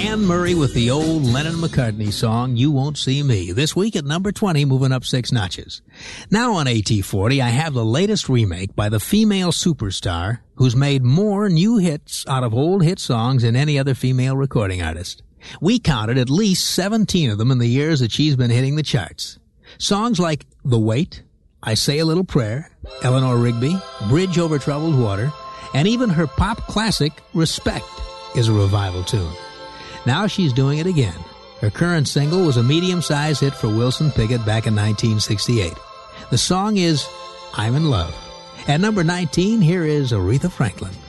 Anne Murray with the old Lennon-McCartney song, You Won't See Me. This week at number 20, moving up 6 notches. Now on AT40, I have the latest remake by the female superstar who's made more new hits out of old hit songs than any other female recording artist. We counted at least 17 of them in the years that she's been hitting the charts. Songs like The Wait, I Say a Little Prayer, Eleanor Rigby, Bridge Over Troubled Water, and even her pop classic, Respect, is a revival tune. Now she's doing it again. Her current single was a medium-sized hit for Wilson Pickett back in 1968. The song is I'm in Love. At number 19, here is Aretha Franklin.